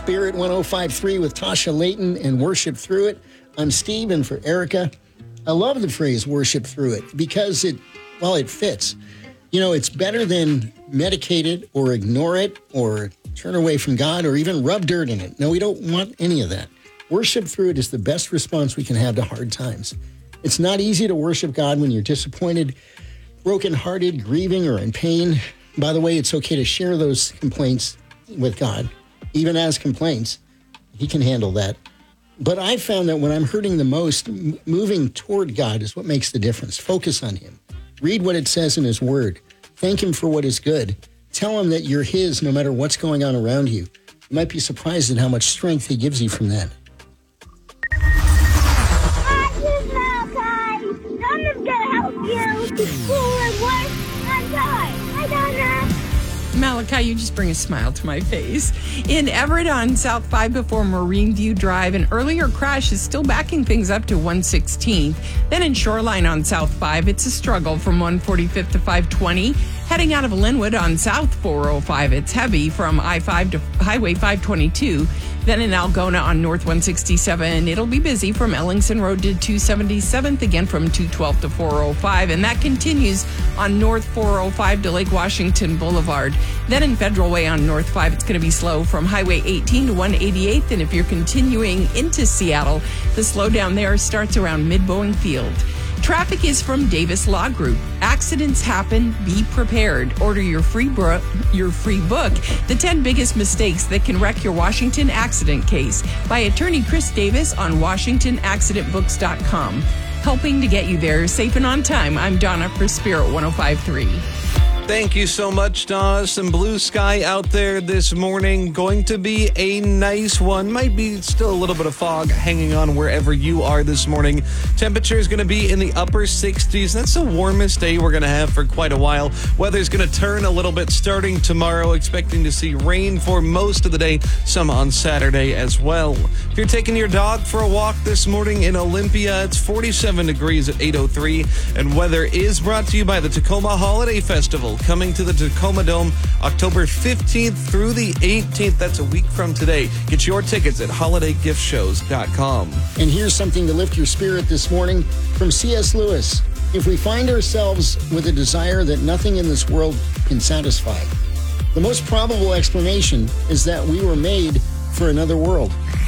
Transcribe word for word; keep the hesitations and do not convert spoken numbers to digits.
Spirit one oh five point three with Tasha Layton and Worship Through It. I'm Steve, and for Erica, I love the phrase worship through it because it, well, it fits. You know, it's better than medicate it or ignore it or turn away from God or even rub dirt in it. No, we don't want any of that. Worship through it is the best response we can have to hard times. It's not easy to worship God when you're disappointed, brokenhearted, grieving, or in pain. By the way, it's okay to share those complaints with God. Even as complaints, he can handle that. But I found that when I'm hurting the most, m- moving toward God is what makes the difference. Focus on him. Read what it says in his word. Thank him for what is good. Tell him that you're his no matter what's going on around you. You might be surprised at how much strength he gives you from that. Donna's gonna help you to school and work on time. Hi, Donna. Malachi, you just bring a smile to my face. In Everett on South five before Marine View Drive, an earlier crash is still backing things up to one sixteenth. Then in Shoreline on South five, it's a struggle from one forty-fifth to five twenty. Heading out of Linwood on South four oh five, it's heavy from I five to Highway five twenty-two. Then in Algona on North one sixty-seven, it'll be busy from Ellingson Road to two seventy-seventh, again from two twelve to four oh five, and that continues on North four oh five to Lake Washington Boulevard. Then in Federal Way on North five, it's going to be slow from Highway eighteen to one eighty-eighth, and if you're continuing into Seattle, the slowdown there starts around Mid-Boeing Field. Traffic is from Davis Law Group. Accidents happen. Be prepared. Order your free bro- your free book, The ten Biggest Mistakes That Can Wreck Your Washington Accident Case, by attorney Chris Davis on Washington Accident Books dot com. Helping to get you there safe and on time, I'm Donna for Spirit one oh five point three. Thank you so much, Donna. Some blue sky out there this morning. Going to be a nice one. Might be still a little bit of fog hanging on wherever you are this morning. Temperature is going to be in the upper sixties. That's the warmest day we're going to have for quite a while. Weather's going to turn a little bit starting tomorrow. Expecting to see rain for most of the day. Some on Saturday as well. If you're taking your dog for a walk this morning in Olympia, it's forty-seven degrees at eight oh three. And weather is brought to you by the Tacoma Holiday Festival, coming to the Tacoma Dome October fifteenth through the eighteenth. That's a week from today. Get your tickets at holiday gift shows dot com. And here's something to lift your spirit this morning from C S Lewis. If we find ourselves with a desire that nothing in this world can satisfy, the most probable explanation is that we were made for another world.